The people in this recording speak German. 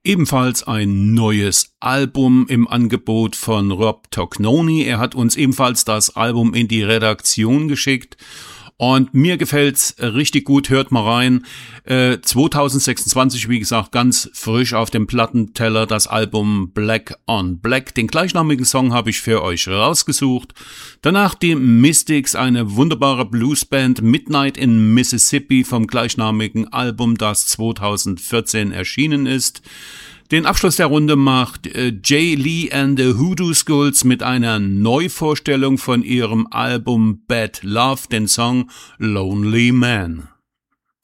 Ebenfalls ein neues Album im Angebot von Rob Tognoni. Er hat uns ebenfalls das Album in die Redaktion geschickt. Und mir gefällt's richtig gut, hört mal rein. 2026, wie gesagt, ganz frisch auf dem Plattenteller das Album Black on Black. Den gleichnamigen Song habe ich für euch rausgesucht. Danach die Mystics, eine wunderbare Bluesband, Midnight in Mississippi vom gleichnamigen Album, das 2014 erschienen ist. Den Abschluss der Runde macht Jay Lee and the Hoodoo Skulls mit einer Neuvorstellung von ihrem Album Bad Love, den Song Lonely Man.